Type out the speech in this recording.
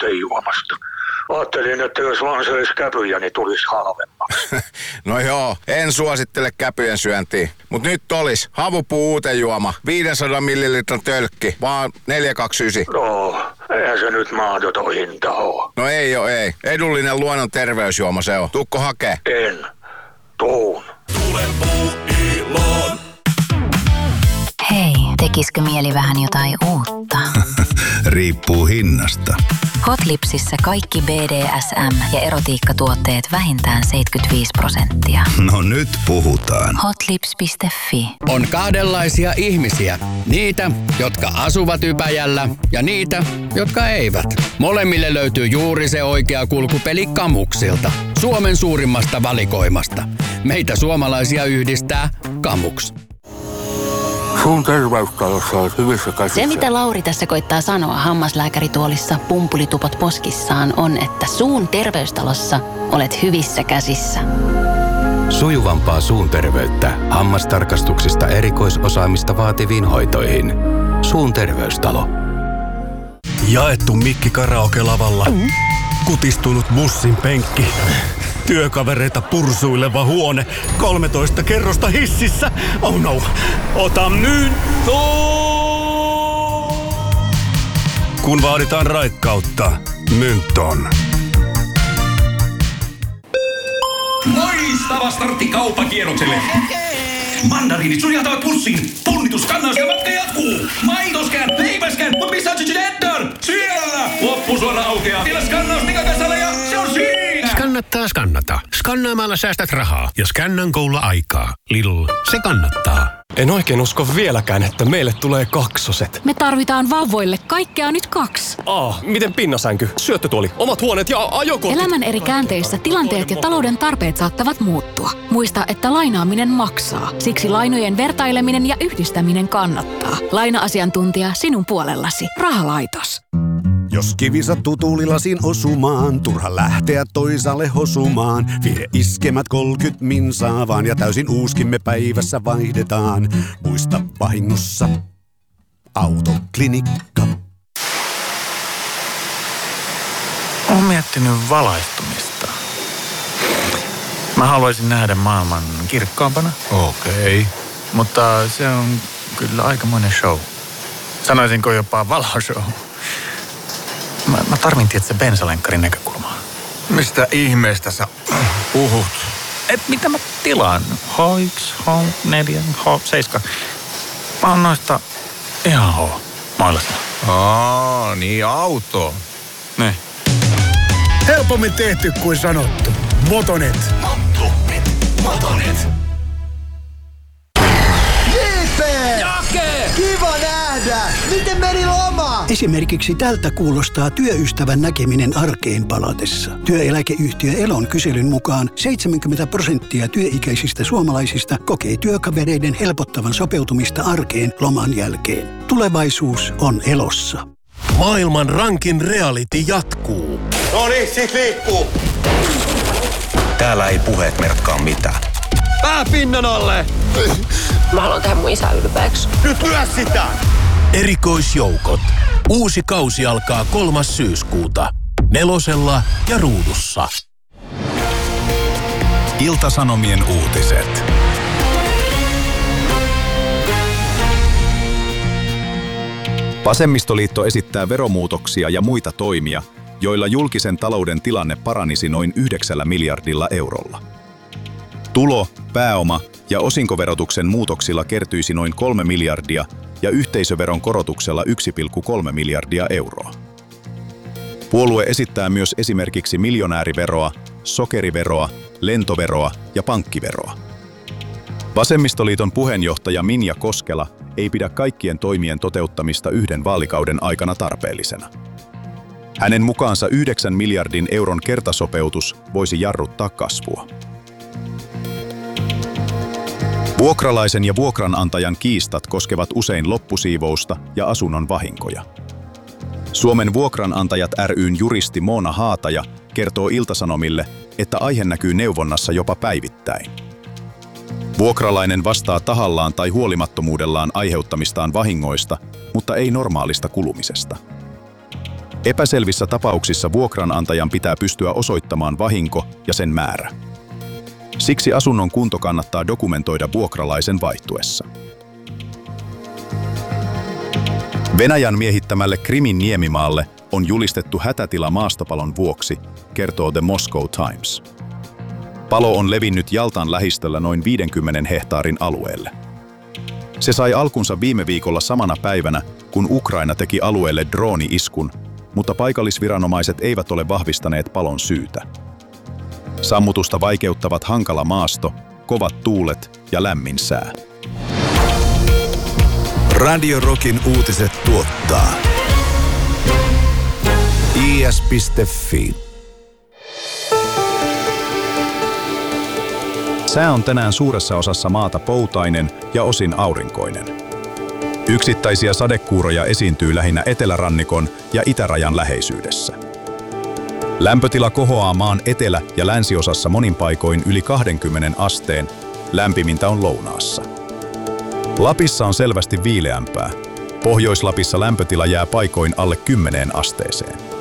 puutejuomasta. Ajattelin, että jos vaan söisi käpyjä, niin tulisi halvemmaksi. No joo, en suosittele käpyjen syöntiä. Mut nyt olis havupuu-uutejuoma, 500 millilitran tölkki, vaan 4,29. No, eihän se nyt mahdoton hinta oo. No ei. Edullinen luonnon terveysjuoma se on. Tuukko hakee? En. Tuun. Tule Puuiloon. Hei, tekisikö mieli vähän jotain uutta? Riippuu hinnasta. Hotlipsissä kaikki BDSM- ja erotiikkatuotteet vähintään 75%. No nyt puhutaan. Hotlips.fi. On kahdenlaisia ihmisiä. Niitä, jotka asuvat Ypäjällä ja niitä, jotka eivät. Molemmille löytyy juuri se oikea kulkupeli Kamuksilta. Suomen suurimmasta valikoimasta. Meitä suomalaisia yhdistää Kamuks. Suun terveystalossa olet hyvissä käsissä. Se, mitä Lauri tässä koittaa sanoa hammaslääkärituolissa pumpulitupot poskissaan, on, että suun terveystalossa olet hyvissä käsissä. Sujuvampaa suun terveyttä hammastarkastuksista erikoisosaamista vaativiin hoitoihin. Suun terveystalo. Jaettu mikki karaoke-lavalla. Kutistunut bussin penkki. Työkavereita pursuileva huone. 13 kerrosta hississä. Oh no. Ota nyt. Kun vaaditaan raikkautta, Mynton. Loistava startti kauppakierrokselle. Mandariinit suljeltavat pussiin. Punnitus, kannaus ja matka jatkuu. Maitoskään, leipäskään, mutta missä on Cheddar? Siellä! Loppusuora aukeaa. Vielä skannaus Mikakasalla ja se on siinä! Skannata. Skannaamalla säästät rahaa ja Scannan koululla aikaa. Lidl, se kannattaa. En oikein usko vieläkään, että meille tulee kaksoset. Me tarvitaan vauvoille kaikkea nyt 2. Miten pinnasänky, syöttötuoli, omat huoneet ja ajokortit? Elämän eri käänteissä tilanteet ja talouden tarpeet saattavat muuttua. Muista, että lainaaminen maksaa. Siksi lainojen vertaileminen ja yhdistäminen kannattaa. Laina-asiantuntija sinun puolellasi. Rahalaitos. Jos kivi sattuu tuulilasiin osumaan, turha lähteä toisaalle hosumaan. Vie iskemät 30 minsaa vaan ja täysin uuskimme päivässä vaihdetaan. Muista vahingossa Autoklinikka. Olen miettinyt valaistumista. Mä haluaisin nähdä maailman kirkkaampana. Okei. Mutta se on kyllä aikamoinen show. Sanoisinko jopa valoshow. Mä tarvin tietysti bensalenkkarin näkökulmaa. Mistä ihmeestä sä puhut? Mitä mä tilaan? H1, H4, H7. Mä oon noista ihan H-mailasta. Niin auto. Ne. Helpommin tehty kuin sanottu. Motonet. Motonet. Jake! Kiva nähdä! Miten meni loma? Esimerkiksi tältä kuulostaa työystävän näkeminen arkeen palatessa. Työeläkeyhtiö Elon kyselyn mukaan 70% työikäisistä suomalaisista kokee työkavereiden helpottavan sopeutumista arkeen loman jälkeen. Tulevaisuus on Elossa. Maailman rankin reality jatkuu. No niin, sit liikkuu. Täällä ei puheet merkkaa mitään. Pää pinnan alle! Mä haluan tehdä mun isä ylpeäksi. Nyt lyö sitä! Erikoisjoukot. Uusi kausi alkaa 3. syyskuuta. 4 ja Ruudussa. Ilta-Sanomien uutiset. Vasemmistoliitto esittää veromuutoksia ja muita toimia, joilla julkisen talouden tilanne paranisi noin 9 miljardilla eurolla. Tulo-, pääoma- ja osinkoverotuksen muutoksilla kertyisi noin 3 miljardia ja yhteisöveron korotuksella 1,3 miljardia euroa. Puolue esittää myös esimerkiksi miljonääriveroa, sokeriveroa, lentoveroa ja pankkiveroa. Vasemmistoliiton puheenjohtaja Minja Koskela ei pidä kaikkien toimien toteuttamista yhden vaalikauden aikana tarpeellisena. Hänen mukaansa 9 miljardin euron kertasopeutus voisi jarruttaa kasvua. Vuokralaisen ja vuokranantajan kiistat koskevat usein loppusiivousta ja asunnon vahinkoja. Suomen vuokranantajat ry:n juristi Moona Haataja kertoo Ilta-Sanomille, että aihe näkyy neuvonnassa jopa päivittäin. Vuokralainen vastaa tahallaan tai huolimattomuudellaan aiheuttamistaan vahingoista, mutta ei normaalista kulumisesta. Epäselvissä tapauksissa vuokranantajan pitää pystyä osoittamaan vahinko ja sen määrä. Siksi asunnon kunto kannattaa dokumentoida vuokralaisen vaihtuessa. Venäjän miehittämälle Krimin niemimaalle on julistettu hätätila maastopalon vuoksi, kertoo The Moscow Times. Palo on levinnyt Jaltan lähistöllä noin 50 hehtaarin alueelle. Se sai alkunsa viime viikolla samana päivänä, kun Ukraina teki alueelle drooni-iskun, mutta paikallisviranomaiset eivät ole vahvistaneet palon syytä. Sammutusta vaikeuttavat hankala maasto, kovat tuulet ja lämmin sää. Radio Rockin uutiset tuottaa is.fi. Sää on tänään suuressa osassa maata poutainen ja osin aurinkoinen. Yksittäisiä sadekuuroja esiintyy lähinnä etelärannikon ja itärajan läheisyydessä. Lämpötila kohoaa maan etelä- ja länsiosassa monin paikoin yli 20 asteen, lämpimintä on lounaassa. Lapissa on selvästi viileämpää. Pohjois-Lapissa lämpötila jää paikoin alle 10 asteeseen.